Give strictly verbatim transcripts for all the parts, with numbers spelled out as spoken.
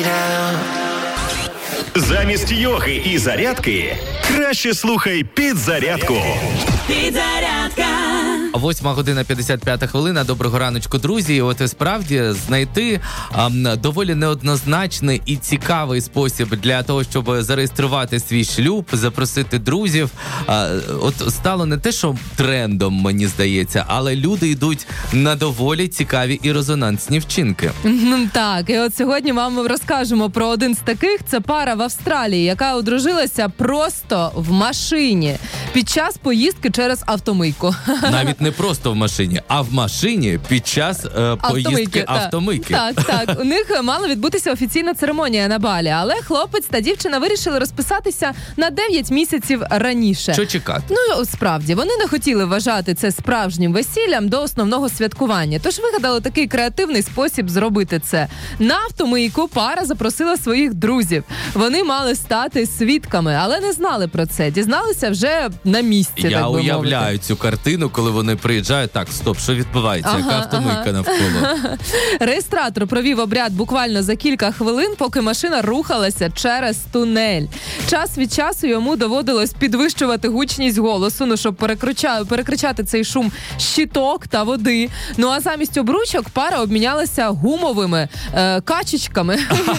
Замість йоги і зарядки краще слухай «Підзарядку». Підзарядка. Восьма година п'ятдесят п'ята хвилина. Доброго раночку, друзі. От і справді знайти а, доволі неоднозначний і цікавий спосіб для того, щоб зареєструвати свій шлюб, запросити друзів. А, от стало не те, що трендом, мені здається, але люди йдуть на доволі цікаві і резонансні вчинки. Так, і от сьогодні вам розкажемо про один з таких. Це пара в Австралії, яка одружилася просто в машині під час поїздки через автомийку. Навіть не просто в машині, а в машині під час е, поїздки автомийки. Так, так, так. У них мала відбутися офіційна церемонія на Балі, але хлопець та дівчина вирішили розписатися на дев'ять місяців раніше. Що чекати? Ну, справді, вони не хотіли вважати це справжнім весіллям до основного святкування. Тож вигадали такий креативний спосіб зробити це. На автомийку пара запросила своїх друзів. Вони мали стати свідками, але не знали про це. Дізналися вже на місці, Я так би уявляю мовити. цю картину, коли вони приїжджають. Так, стоп, що відбувається? Ага, Яка автомийка ага. навколо? Реєстратор провів обряд буквально за кілька хвилин, поки машина рухалася через тунель. Час від часу йому доводилось підвищувати гучність голосу, ну, щоб перекрича... перекричати цей шум щиток та води. Ну, а замість обручок пара обмінялася гумовими е, качечками,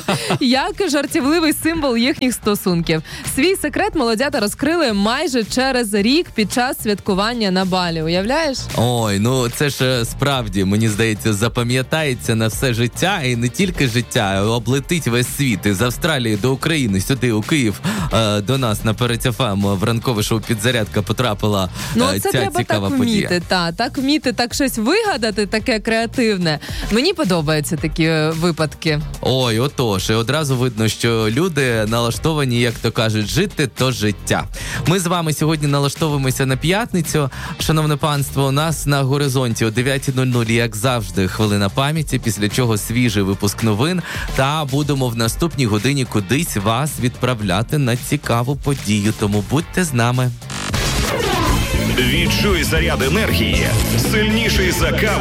як жартівливий символ їхніх стосунків. Свій секрет молодята розкрили майже через рік під час святкування на Балі. Уявляєш? Ой, ну це ж справді, мені здається, запам'ятається на все життя, і не тільки життя, облетить весь світ. Із Австралії до України, сюди, у Київ, е, до нас на Перець еф ем в ранкове шоу «Підзарядка» потрапила е, Ну, ця це треба цікава так подія. вміти, та, так вміти, так щось вигадати, таке креативне. Мені подобаються такі е, випадки. Ой, отож, і одразу видно, що люди налаштовані, як то кажуть, жити – то життя. Ми з вами сьогодні налаштовуємося на п'ятницю. Шановне панство, у нас на горизонті о дев'ята нуль нуль, як завжди, хвилина пам'яті, після чого свіжий випуск новин, та будемо в наступній годині кудись вас відправляти на цікаву подію, тому будьте з нами. Відчуй заряд енергії, сильніший за каву